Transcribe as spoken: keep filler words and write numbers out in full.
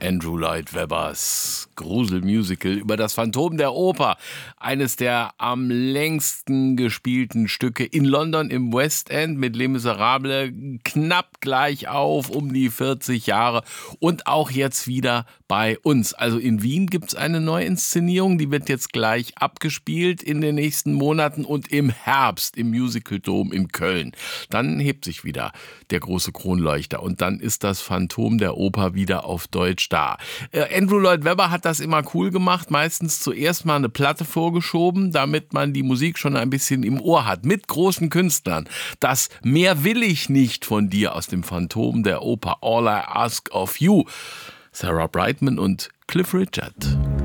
Andrew Lloyd Webbers Gruselmusical über das Phantom der Oper. Eines der am längsten gespielten Stücke in London im West End mit Les Miserables knapp gleich auf, um die vierzig Jahre und auch jetzt wieder bei uns. Also in Wien gibt es eine Neuinszenierung, die wird jetzt gleich abgespielt in den nächsten Monaten und im Herbst im Musical Dome in Köln. Dann hebt sich wieder der große Kronleuchter und dann ist das Phantom der Oper wieder auf Deutsch da. Äh, Andrew Lloyd Webber hat das immer cool gemacht, meistens zuerst mal eine Platte vorgeschoben, damit man die Musik schon ein bisschen im Ohr hat, mit großen Künstlern. Das Mehr will ich nicht von dir aus dem Phantom der Oper, All I Ask of You, Sarah Brightman und Cliff Richard.